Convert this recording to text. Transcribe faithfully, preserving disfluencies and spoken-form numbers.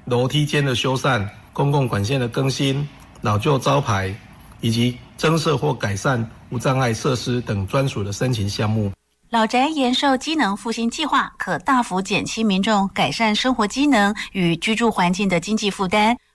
楼梯间的修缮、公共管线的更新、老旧招牌，以及增设或改善无障碍设施等专属的申请项目。 老宅延寿机能复兴计划可大幅减轻民众改善生活机能与居住环境的经济负担，